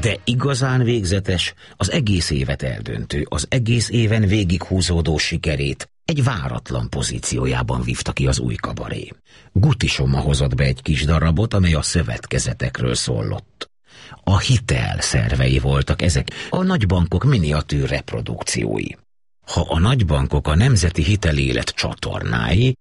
De igazán végzetes, az egész évet eldöntő, az egész éven végighúzódó sikerét egy váratlan pozíciójában vívta ki az új kabaré. Guti Soma hozott be egy kis darabot, amely a szövetkezetekről szólott. A hitel szervei voltak ezek, a nagybankok miniatűr reprodukciói. Ha a nagybankok a nemzeti hitelélet csatornái,